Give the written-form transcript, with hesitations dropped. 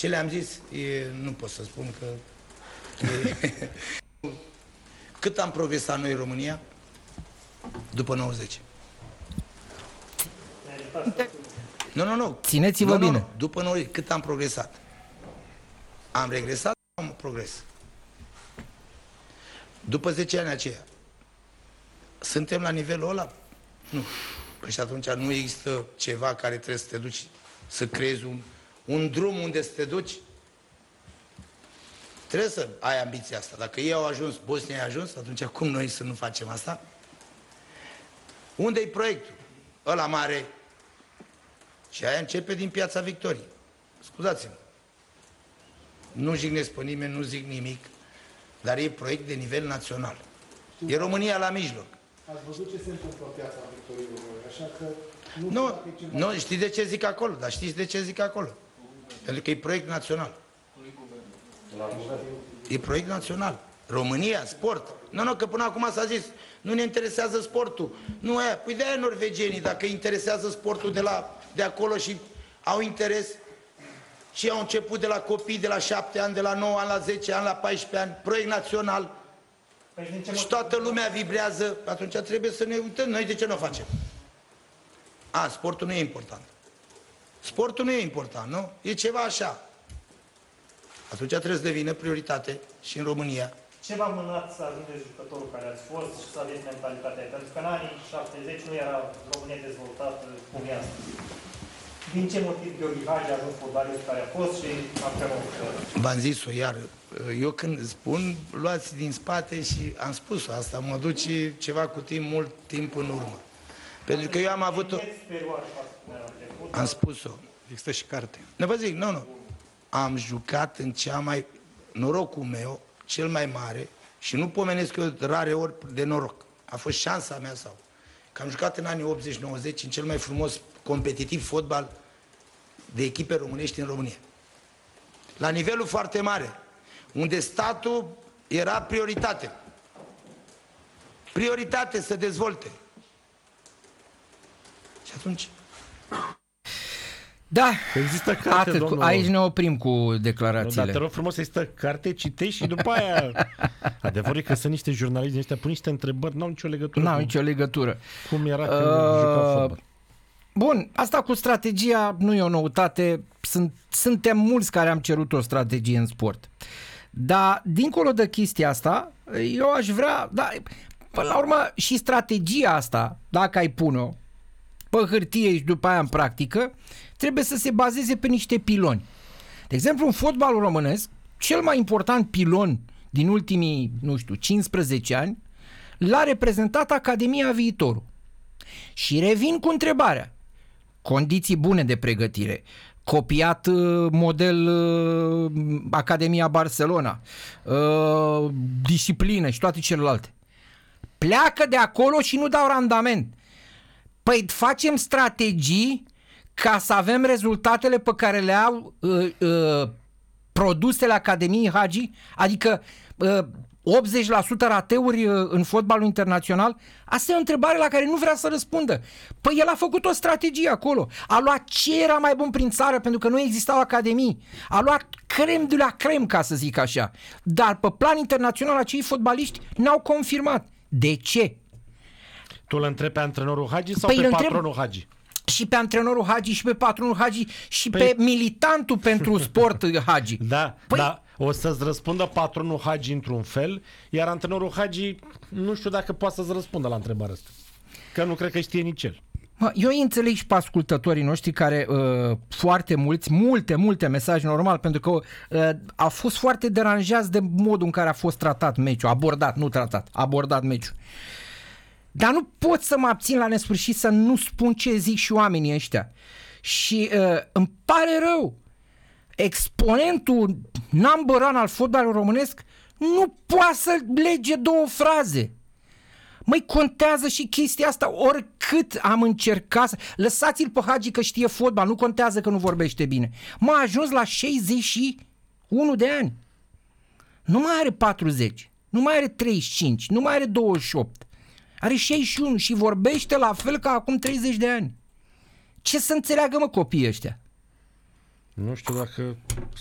Ce le-am zis, nu pot să spun că... Cât am progresat noi în România? După 90. Nu. Țineți-vă bine. Nu. După 90, cât am progresat? Am regresat sau am progres? După 10 ani aceia, suntem la nivelul ăla? Nu. Păi și atunci nu există ceva care trebuie să te duci, să creezi un drum unde să te duci? Trebuie să ai ambiția asta. Dacă ei au ajuns, Bosnia a ajuns, atunci cum noi să nu facem asta? Unde-i proiectul? Ăla mare. Și aia începe din Piața Victoriei. Scuzați-mă. Nu jignesc pe nimeni, nu zic nimic, dar e proiect de nivel național. E România la mijloc. Ați văzut ce se întâmplă în Piața Victoriei, așa că... Nu, știți de ce zic acolo, dar știți de ce zic acolo? Pentru că e proiect național. E proiect național. România, sport. Nu, că până acum s-a zis, nu ne interesează sportul. Nu aia, păi de-aia norvegienii, dacă interesează sportul de acolo și au interes și au început de la copii, de la 7 ani, de la 9 ani, la 10 ani, la 14 ani, proiect național. Și toată lumea vibrează, atunci trebuie să ne uităm. Noi de ce nu o facem? Sportul nu e important. Sportul nu e important, nu? E ceva așa. Atunci trebuie să devină prioritate și în România. Ce v-a mânat să ajungeți jucătorul care ați fost și să aveți mentalitatea? Pentru că în anii 70 nu era România dezvoltată cum e astăzi. Din ce motiv Gheorghe Hagi a ajuns fotbalist care a fost și antrenorul? V-am zis-o iar. Eu când spun, luați din spate și am spus-o asta, mă duce ceva cu mult timp în urmă. Pentru că eu am avut o... Am spus-o. Există și carte. Ne vă zic, nu. Am jucat în cea mai... Norocul meu, cel mai mare, și nu pomenesc eu rare ori de noroc. A fost șansa mea sau... Că am jucat în anii 80-90 în cel mai frumos competitiv fotbal de echipe românești în România. La nivelul foarte mare, unde statul era prioritate. Prioritate să dezvolte. Și atunci... Da, există carte, atât. Aici ne oprim cu declarațiile. Dar te rog frumos, există carte, citești și după aia... Adevărul e că sunt niște jurnaliști ăștia, pun niște întrebări, n-au nicio legătură. N-au nicio legătură. Cum era când juca fotbal. Bun, asta cu strategia nu e o noutate. Suntem mulți care am cerut o strategie în sport. Dar, dincolo de chestia asta, eu aș vrea... Da, până la urmă, și strategia asta, dacă ai pune-o pe hârtie și după aia în practică, trebuie să se bazeze pe niște piloni. De exemplu, în fotbalul românesc, cel mai important pilon din ultimii, 15 ani, l-a reprezentat Academia Viitorul. Și revin cu întrebarea. Condiții bune de pregătire, copiat model Academia Barcelona, disciplină și toate celelalte. Pleacă de acolo și nu dau randament. Păi facem strategii ca să avem rezultatele pe care le au produsele Academiei Hagi, adică 80% rateuri în fotbalul internațional. Asta e o întrebare la care nu vrea să răspundă. Păi el a făcut o strategie acolo. A luat ce era mai bun prin țară, pentru că nu existau academii. A luat crem de la crem, ca să zic așa. Dar pe plan internațional acei fotbaliști n-au confirmat. De ce? Tu îl întrebi pe antrenorul Hagi sau pe patronul Hagi? Și pe antrenorul Hagi, și pe patronul Hagi, și pe militantul pentru sport Hagi. Da, da. O să-ți răspundă patronul Hagi într-un fel, iar antrenorul Hagi nu știu dacă poate să-ți răspundă la întrebarea asta. Că nu cred că știe nici el. Eu îi înțeleg și pe ascultătorii noștri care foarte mulți, multe mesaje normal, pentru că au fost foarte deranjați de modul în care a fost tratat meciul, abordat meciul. Dar nu pot să mă abțin la nesfârșit să nu spun ce zic și oamenii ăștia. Și îmi pare rău. Exponentul number one al fotbalului românesc nu poate să lege două fraze. Măi, contează și chestia asta. Oricât am încercat să... Lăsați-l pe Hagi că știe fotbal, nu contează că nu vorbește bine. M-a ajuns la 61 de ani. Nu mai are 40, nu mai are 35, nu mai are 28. Are 61 și vorbește la fel ca acum 30 de ani. Ce să înțeleagă, mă, copiii ăștia? Nu știu dacă